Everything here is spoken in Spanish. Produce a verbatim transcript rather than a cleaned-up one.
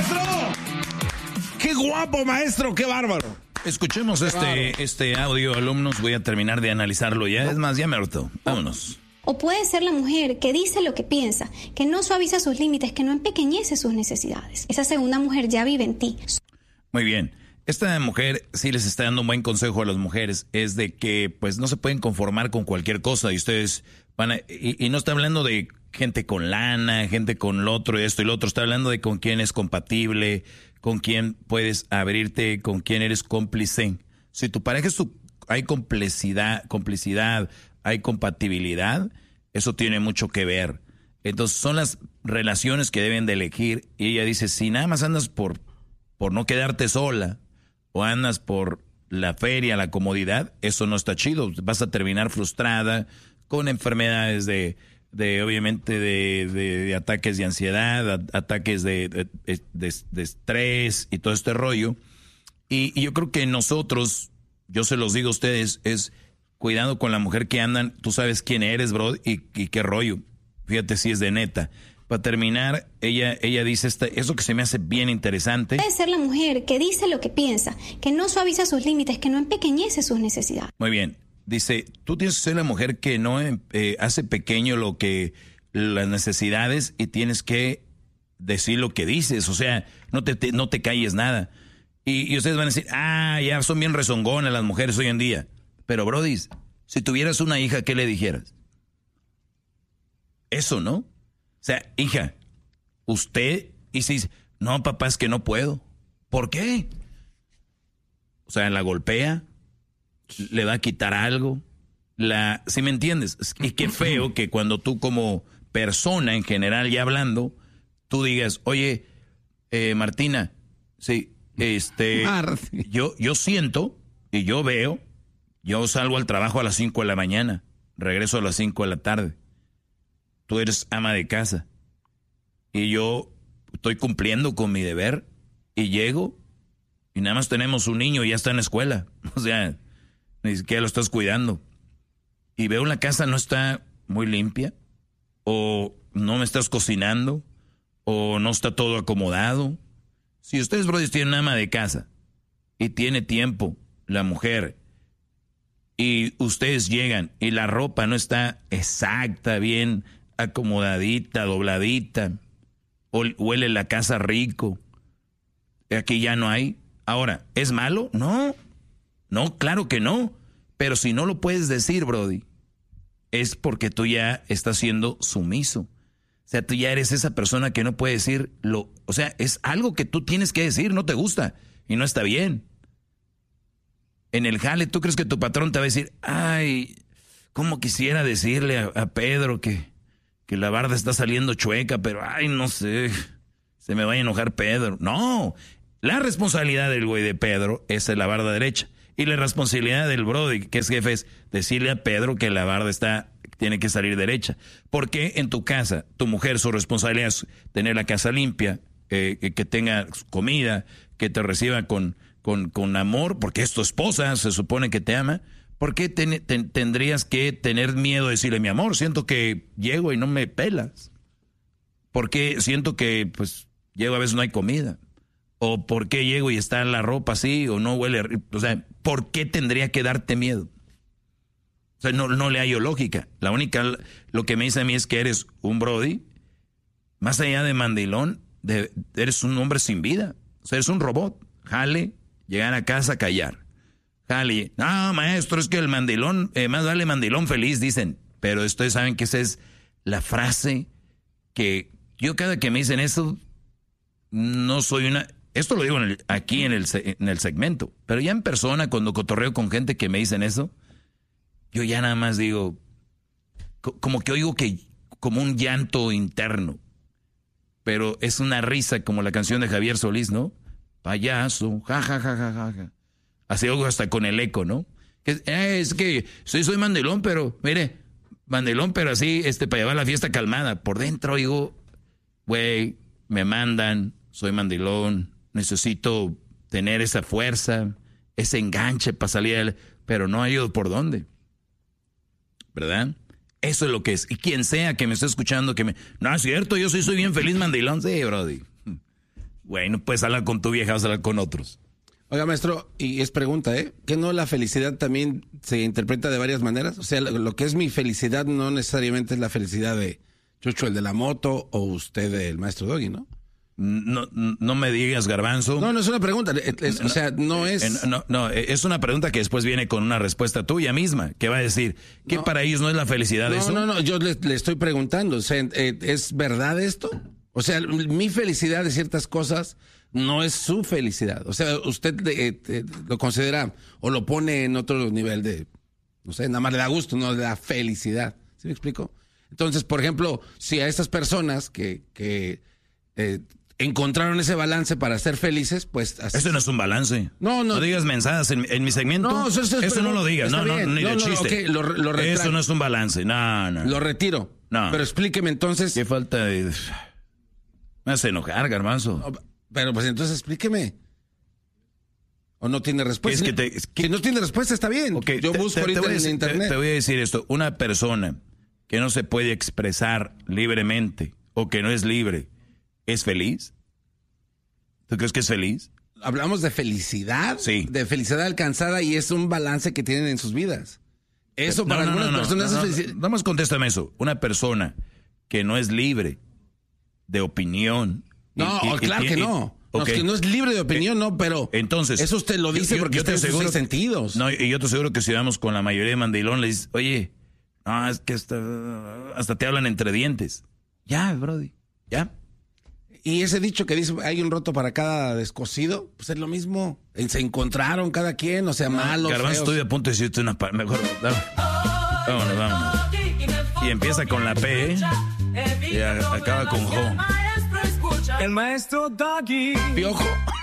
maestro! ¡Qué guapo, maestro! ¡Qué bárbaro! Escuchemos Qué este, bárbaro. este audio, alumnos. Voy a terminar de analizarlo ya. Es más, ya me hartó. Vámonos. O puede ser la mujer que dice lo que piensa, que no suaviza sus límites, que no empequeñece sus necesidades. Esa segunda mujer ya vive en ti. Muy bien. Esta mujer sí les está dando un buen consejo a las mujeres. Es de que pues no se pueden conformar con cualquier cosa. Y ustedes van a... Y, y no está hablando de gente con lana, gente con lo otro y esto y lo otro. Está hablando de con quién es compatible, con quién puedes abrirte, con quién eres cómplice. Si tu pareja es tu... hay complicidad, complicidad, hay compatibilidad, eso tiene mucho que ver. Entonces son las relaciones que deben de elegir. Y ella dice, si nada más andas por, por no quedarte sola, o andas por la feria, la comodidad, eso no está chido. Vas a terminar frustrada, con enfermedades de, de obviamente, de, de, de ataques de ansiedad, a, ataques de, de, de, de estrés y todo este rollo. Y, y yo creo que nosotros, yo se los digo a ustedes, es cuidado con la mujer que andan. Tú sabes quién eres, bro, y, y qué rollo. Fíjate si es de neta. Para terminar, ella, ella dice esta, eso que se me hace bien interesante. Puede ser la mujer que dice lo que piensa, que no suaviza sus límites, que no empequeñece sus necesidades. Muy bien. Dice, tú tienes que ser la mujer que no eh, hace pequeño lo que las necesidades y tienes que decir lo que dices. O sea, no te, te, no te calles nada. Y, y ustedes van a decir, ah, ya son bien rezongonas las mujeres hoy en día. Pero, brody, si tuvieras una hija, ¿qué le dijeras? Eso, ¿no? O sea, hija, usted, y si dice, no, papá, es que no puedo. ¿Por qué? O sea, la golpea, le va a quitar algo, la, ¿sí me entiendes? Y qué feo que cuando tú como persona en general ya hablando, tú digas, oye, eh, Martina, sí, este, yo, yo siento y yo veo, yo salgo al trabajo a las cinco de la mañana, regreso a las cinco de la tarde. Tú eres ama de casa y yo estoy cumpliendo con mi deber y llego y nada más tenemos un niño y ya está en la escuela. O sea, ni siquiera lo estás cuidando. Y veo la casa no está muy limpia, o no me estás cocinando, o no está todo acomodado. Si ustedes, brothers, tienen una ama de casa y tiene tiempo la mujer y ustedes llegan y la ropa no está exacta, bien acomodadita, dobladita, o huele la casa rico, aquí ya no hay. Ahora, ¿es malo? No, no, claro que no, pero si no lo puedes decir, brody, es porque tú ya estás siendo sumiso. O sea, tú ya eres esa persona que no puede decir lo, o sea, es algo que tú tienes que decir, no te gusta y no está bien. En el jale, ¿tú crees que tu patrón te va a decir, ay, cómo quisiera decirle a, a Pedro que que la barda está saliendo chueca, pero ay, no sé, se me va a enojar Pedro? No, la responsabilidad del güey de Pedro es la barda derecha. Y la responsabilidad del brody, que es jefe, es decirle a Pedro que la barda está, tiene que salir derecha. Porque en tu casa, tu mujer, su responsabilidad es tener la casa limpia, eh, que tenga comida, que te reciba con, con, con amor, porque es tu esposa, se supone que te ama. ¿Por qué ten, ten, tendrías que tener miedo de decirle, mi amor, siento que llego y no me pelas? ¿Por qué siento que, pues, llego a veces no hay comida? ¿O por qué llego y está la ropa así o no huele? O sea, ¿por qué tendría que darte miedo? O sea, no, no le hallo lógica. La única, lo que me dice a mí es que eres un brody, más allá de mandilón, de, eres un hombre sin vida. O sea, eres un robot. Jale, llegar a casa, callar. Jale, no, maestro, es que el mandilón, eh, más vale mandilón feliz, dicen. Pero ustedes saben que esa es la frase que yo cada que me dicen eso, no soy una... Esto lo digo en el, aquí en el, en el segmento, pero ya en persona, cuando cotorreo con gente que me dicen eso, yo ya nada más digo, co- como que oigo que, como un llanto interno, pero es una risa como la canción de Javier Solís, ¿no? Payaso, ja, ja, ja, ja, ja, ja. Así oigo hasta con el eco, ¿no? Que, eh, es que soy, soy mandilón, pero, mire, mandilón, pero así, este, para llevar la fiesta calmada. Por dentro oigo, güey, me mandan, soy mandilón, necesito tener esa fuerza, ese enganche para salir, pero no hay por dónde. ¿Verdad? Eso es lo que es. Y quien sea que me esté escuchando, que me... No, es cierto, yo sí soy bien feliz mandilón. Sí, brody. Bueno, puedes hablar con tu vieja, vas a hablar con otros. Oiga, maestro, y es pregunta, ¿eh? ¿Que no la felicidad también se interpreta de varias maneras? O sea, lo, lo que es mi felicidad no necesariamente es la felicidad de Chucho, el de la moto, o usted, el maestro Doggy, ¿no? No, no me digas, Garbanzo. No, no es una pregunta, es, es, o sea, no es... No, no, es una pregunta que después viene con una respuesta tuya misma, que va a decir, ¿qué no, para ellos no es la felicidad no, eso? No, no, no, yo le, le estoy preguntando, o sea, ¿es verdad esto? O sea, mi felicidad de ciertas cosas no es su felicidad. O sea, usted eh, eh, lo considera o lo pone en otro nivel de, no sé, nada más le da gusto, no le da felicidad. ¿Sí me explico? Entonces, por ejemplo, si a estas personas que... que eh, encontraron ese balance para ser felices, pues... Así. Eso no es un balance. No, no. No digas mensadas en, en mi segmento. No, eso, eso, eso no lo digas. No, no, ni no, de no, chiste. Okay, lo, lo eso no es un balance. No, no. Lo retiro. No. Pero explíqueme entonces... Qué falta de... Me hace enojar, Garbanzo. Pero pues entonces explíqueme. ¿O no tiene respuesta? Es que te, es que... Si no tiene respuesta, está bien. Okay, Yo te, busco te, ahorita te en internet. Te, te voy a decir esto. Una persona que no se puede expresar libremente o que no es libre, ¿es feliz? ¿Tú crees que es feliz? Hablamos de felicidad. Sí. De felicidad alcanzada y es un balance que tienen en sus vidas. Eso no, para no, algunas no, no, personas no, no, es felicidad. Nada más contéstame eso. Una persona que no es libre de opinión. No, y, y, claro y, que no. Y, okay. No, es que no es libre de opinión, no, pero entonces, eso usted lo dice yo, porque yo usted te aseguro sentidos. No, y yo te aseguro que si vamos con la mayoría de mandilón, le dices, oye, no, es que hasta, hasta te hablan entre dientes. Ya, brody, ya. Y ese dicho que dice, hay un roto para cada descosido, pues es lo mismo. Se encontraron cada quien, o sea, no, malos, Garbanzo, estoy a punto de decirte una... Mejor, vámonos, vámonos. Y empieza con la P, ¿eh? Y a, acaba con Jo. El maestro Doggy. Piojo.